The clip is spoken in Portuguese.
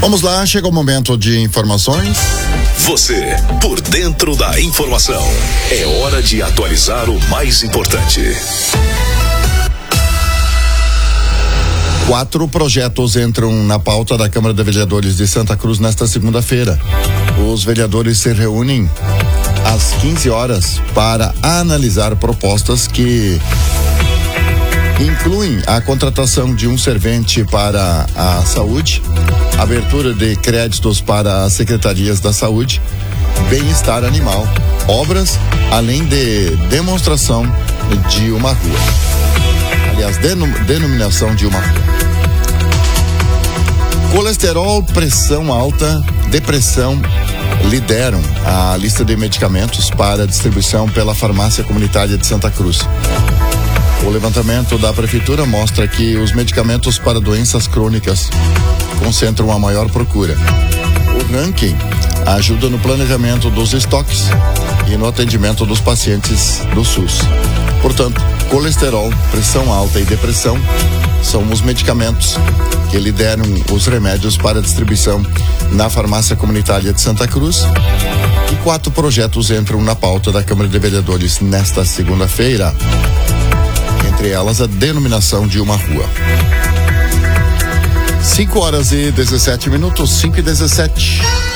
Vamos lá, chega o momento de informações. Você, por dentro da informação. É hora de atualizar o mais importante. 4 projetos entram na pauta da Câmara de Vereadores de Santa Cruz nesta segunda-feira. Os vereadores se reúnem às 15 horas para analisar propostas que incluem a contratação de um servente para a saúde, abertura de créditos para as secretarias da saúde, bem-estar animal, obras, além de demonstração de uma rua. Aliás, denominação de uma rua. Colesterol, pressão alta, depressão lideram a lista de medicamentos para distribuição pela farmácia comunitária de Santa Cruz. O levantamento da prefeitura mostra que os medicamentos para doenças crônicas concentram a maior procura. O ranking ajuda no planejamento dos estoques e no atendimento dos pacientes do SUS. Portanto, colesterol, pressão alta e depressão são os medicamentos que lideram os remédios para distribuição na farmácia comunitária de Santa Cruz. E 4 projetos entram na pauta da Câmara de Vereadores nesta segunda-feira. Entre elas, a denominação de uma rua. 5 horas e 17 minutos, 5 e 17.